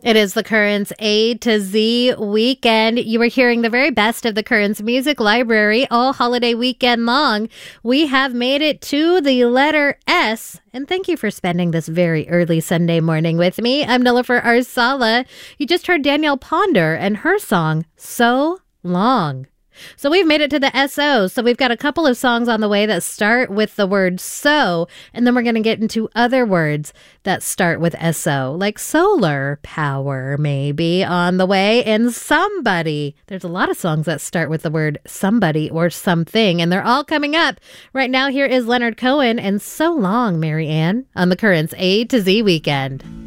It is the Currents A to Z weekend. You are hearing the very best of the Currents Music Library all holiday weekend long. We have made it to the letter S, and thank you for spending this very early Sunday morning with me. I'm Nilofer Arsala. You just heard Danielle Ponder and her song, So Long. So we've made it to the SO. So we've got a couple of songs on the way that start with the word so, and then we're going to get into other words that start with SO, like solar power maybe on the way, and somebody. There's a lot of songs that start with the word somebody or something, and they're all coming up. Right now, here is Leonard Cohen and So Long, Mary Ann, on the Currents A to Z weekend.